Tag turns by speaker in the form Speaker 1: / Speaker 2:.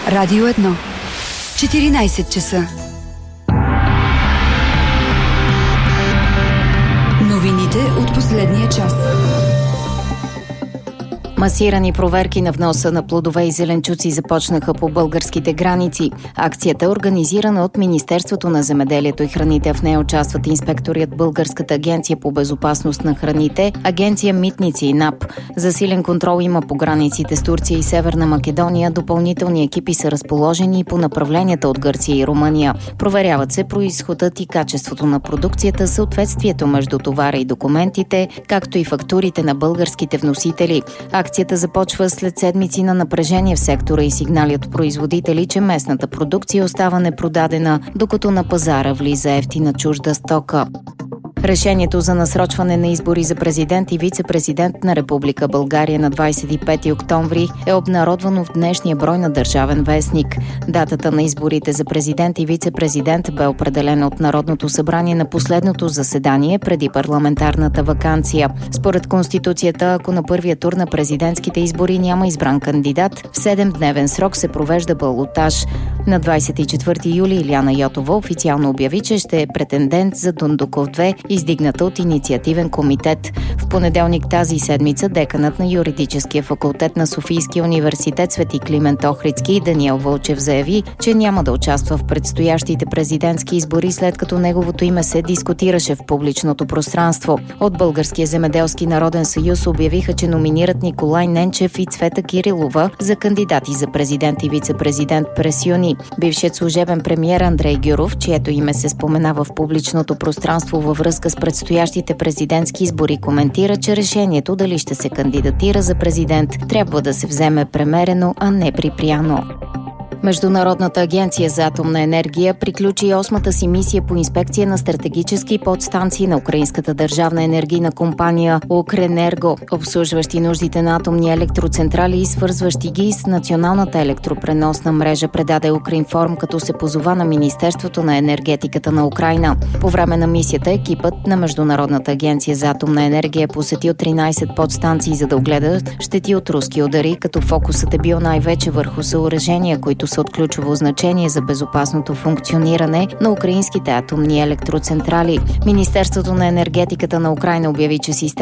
Speaker 1: Радио 1. 14 часа. Новините от последния час.
Speaker 2: Масирани проверки на вноса на плодове и зеленчуци започнаха по българските граници. Акцията е организирана от Министерството на земеделието и храните. В нея участват инспектори от Българската агенция по безопасност на храните, Агенция Митници и НАП. Засилен контрол има по границите с Турция и Северна Македония. Допълнителни екипи са разположени и по направленията от Гърция и Румъния. Проверяват се произходът и качеството на продукцията, съответствието между товара и документите, както и фактурите на българските вносители. Акцията започва след седмици на напрежение в сектора и сигнали от производители, че местната продукция остава непродадена, докато на пазара влиза евтина чужда стока. Решението за насрочване на избори за президент и вице-президент на Република България на 25 октомври е обнародвано в днешния брой на Държавен вестник. Датата на изборите за президент и вице-президент бе определена от Народното събрание на последното заседание преди парламентарната ваканция. Според Конституцията, ако на първия тур на президентските избори няма избран кандидат, в 7-дневен срок се провежда балотаж. На 24 юли Илияна Йотова официално обяви, че ще е претендент за Дондуков 2, издигната от инициативен комитет. В понеделник тази седмица деканът на юридическия факултет на Софийския университет Свети Климент Охридски Даниел Вълчев заяви, че няма да участва в предстоящите президентски избори, след като неговото име се дискутираше в публичното пространство. От Българския земеделски народен съюз обявиха, че номинират Николай Ненчев и Цвета Кирилова за кандидати за президент и вице-президент през юни. Бившият служебен премиер Андрей Гюров, чието име се споменава в публичното пространство във връзка с предстоящите президентски избори, коментира, че решението дали ще се кандидатира за президент трябва да се вземе премерено, а не припряно. Международната агенция за атомна енергия приключи 8-та си мисия по инспекция на стратегически подстанции на украинската държавна енергийна компания Укренерго, обслужващи нуждите на атомни електроцентрали и свързващи ги с националната електропреносна мрежа, предаде Укринформ, като се позова на Министерството на енергетиката на Украйна. По време на мисията екипът на Международната агенция за атомна енергия е посетил 13 подстанции, за да огледа щети от руски удари, като фокусът е бил най-вече върху съоръжения, които са от ключово значение за безопасното функциониране на украинските атомни електроцентрали. Министерството на енергетиката на Украйна обяви, че системата